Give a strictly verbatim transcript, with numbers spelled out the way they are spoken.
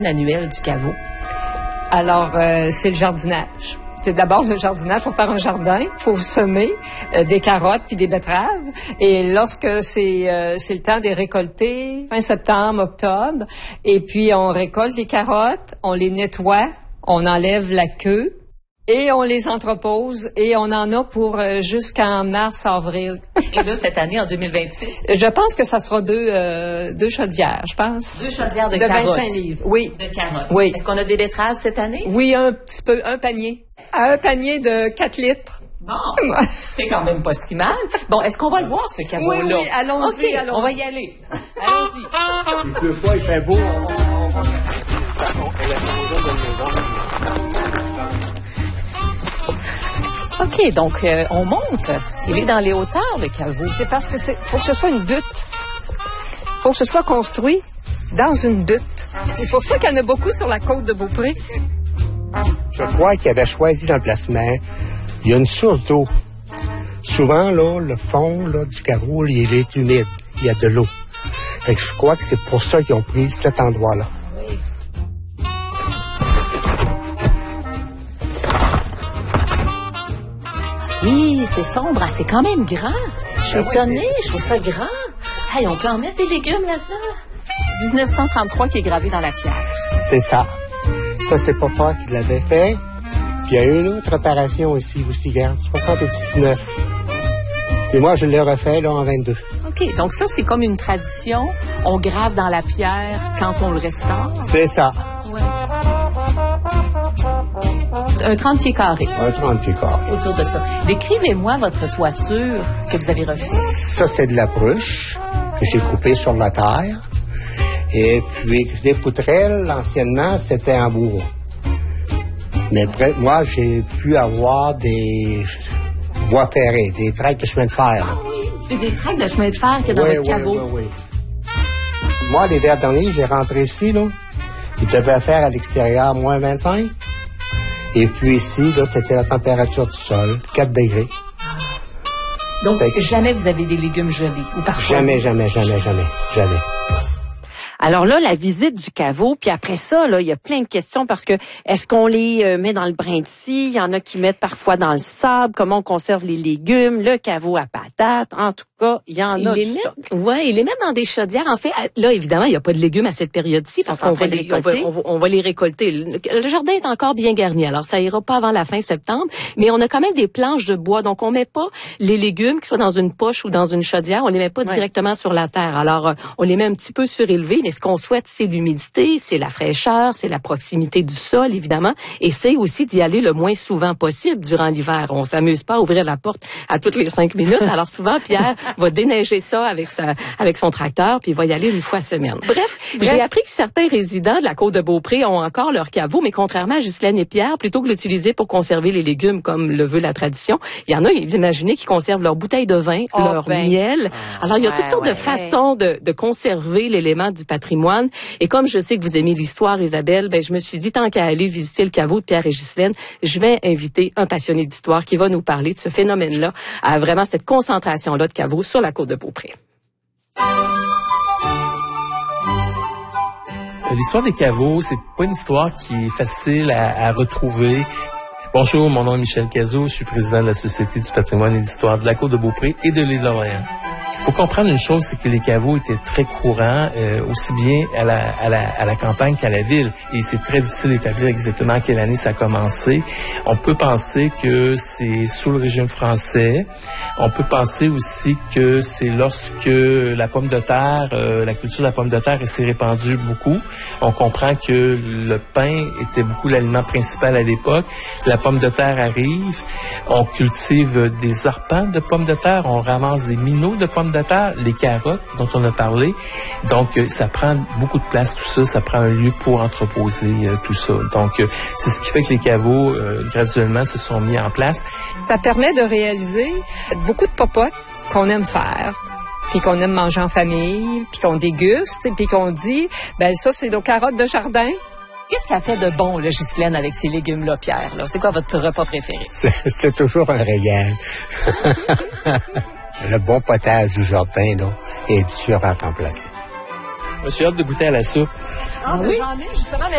annuel du caveau? Alors, euh, c'est le jardinage. C'est d'abord le jardinage. Il faut faire un jardin, il faut semer euh, des carottes puis des betteraves. Et lorsque c'est euh, c'est le temps de les récolter, fin septembre, octobre, et puis on récolte les carottes, on les nettoie, on enlève la queue et on les entrepose et on en a pour euh, jusqu'en mars, avril. Et là, cette année, en deux mille vingt-six? Je pense que ça sera deux euh, deux chaudières, je pense. Deux chaudières de, de carottes. vingt-cinq livres, oui. De carottes. Oui. Est-ce qu'on a des betteraves cette année? Oui, un petit peu, un panier. Un panier de quatre litres. Bon, c'est quand même pas si mal. Bon, est-ce qu'on va le voir, ce caveau-là? Oui, oui, allons-y, OK, allons-y. On va y aller. Allons-y. Deux fois, il fait beau. OK, donc euh, on monte. Il est dans les hauteurs, le caveau. C'est parce que c'est faut que ce soit une butte. Faut que ce soit construit dans une butte. C'est pour ça qu'il y en a beaucoup sur la côte de Beaupré. Je crois qu'il avait choisi l'emplacement. Il y a une source d'eau. Souvent, là, le fond là, du caveau, il est humide. Il y a de l'eau. Fait que je crois que c'est pour ça qu'ils ont pris cet endroit-là. Oui, c'est sombre. Ah, c'est quand même grand. Je suis Ah oui, étonnée. c'est- Je trouve ça grand. Hey, on peut en mettre des légumes là-dedans. dix-neuf cent trente-trois qui est gravé dans la pierre. C'est ça. Ça, c'est pour toi qui l'avait fait. Puis il y a une autre réparation aussi, aussi garde, soixante-dix-neuf. Puis moi, je l'ai refait là en vingt-deux. OK, donc ça, c'est comme une tradition. On grave dans la pierre quand on le restaure. C'est ça. Ouais. Un trente pieds carrés Un trente pieds carrés. autour de ça. Décrivez-moi votre toiture que vous avez refaite. Ça, c'est de la bruche que j'ai coupée sur la terre. Et puis, les poutrelles, anciennement, c'était en bois. Mais près, moi, j'ai pu avoir des voies ferrées, des tracts de chemin de fer. Là. Oui, c'est des tracts de chemin de fer qu'il y a dans Oui, votre oui, caveau. oui, oui. Moi, l'hiver dernier, j'ai rentré ici, là. Il devait faire à l'extérieur moins vingt-cinq. Et puis ici, là, c'était la température du sol, quatre degrés. Donc, Fait que- jamais vous avez des légumes gelés ou parfois. Jamais, jamais, jamais, jamais, jamais. Alors là, la visite du caveau, puis après ça, là, il y a plein de questions parce que est-ce qu'on les euh, met dans le brin de scie? Il y en a qui mettent parfois dans le sable. Comment on conserve les légumes? Le caveau à patates. En tout cas, il y en Ils a les du mettent, stock. ouais, ils les mettent dans des chaudières. En fait, là, évidemment, il n'y a pas de légumes à cette période-ci parce sont en qu'on train va de les, on va, récolter. on va- on va les récolter. Le, le jardin est encore bien garni, alors ça ira pas avant la fin septembre, mais on a quand même des planches de bois, donc on met pas les légumes, qu'ils soient dans une poche ou dans une chaudière, on les met pas Ouais. directement sur la terre. Alors, euh, on les met un petit peu surélevés, mais ce qu'on souhaite, c'est l'humidité, c'est la fraîcheur, c'est la proximité du sol, évidemment, et c'est aussi d'y aller le moins souvent possible durant l'hiver. On s'amuse pas à ouvrir la porte à toutes les cinq minutes. Alors souvent, Pierre va déneiger ça avec sa, avec son tracteur, puis il va y aller une fois semaine. Bref, j'ai appris que certains résidents de la côte de Beaupré ont encore leur caveau, mais contrairement à Ghislaine et Pierre, plutôt que de l'utiliser pour conserver les légumes comme le veut la tradition, il y en a, imaginez, qui conservent leur bouteille de vin, Oh, leur ben. miel. Alors, il y a toutes Ouais, sortes ouais. de façons de, de conserver l'élément du patrimoine. Et comme je sais que vous aimez l'histoire, Isabelle, ben, je me suis dit, tant qu'à aller visiter le caveau de Pierre et Ghislaine, je vais inviter un passionné d'histoire qui va nous parler de ce phénomène-là, à vraiment cette concentration-là de caveaux sur la côte de Beaupré. L'histoire des caveaux, c'est pas une histoire qui est facile à, à retrouver. Bonjour, mon nom est Michel Cazot, je suis président de la Société du patrimoine et d'histoire de la côte de Beaupré et de l'île d'Orléans. Il faut comprendre une chose, c'est que les caveaux étaient très courants, euh, aussi bien à la, à, la, à la campagne qu'à la ville. Et c'est très difficile d'établir exactement à quelle année ça a commencé. On peut penser que c'est sous le régime français. On peut penser aussi que c'est lorsque la pomme de terre, euh, la culture de la pomme de terre s'est répandue beaucoup. On comprend que le pain était beaucoup l'aliment principal à l'époque. La pomme de terre arrive. On cultive des arpents de pommes de terre. On ramasse des minots de pommes de terre, les carottes dont on a parlé. Donc, euh, ça prend beaucoup de place, tout ça. Ça prend un lieu pour entreposer euh, tout ça. Donc, euh, c'est ce qui fait que les caveaux, euh, graduellement, se sont mis en place. Ça permet de réaliser beaucoup de popotes qu'on aime faire, puis qu'on aime manger en famille, puis qu'on déguste, puis qu'on dit, ben ça, c'est nos carottes de jardin. Qu'est-ce qu'elle fait de bon, le Ghislaine, avec ces légumes-là, Pierre? Là? C'est quoi votre repas préféré? C'est, c'est toujours un régal. Le bon potage du jardin, là, est dur à remplacer. Moi, j'ai hâte de goûter à la soupe. Ah, oui? J'en ai justement, mais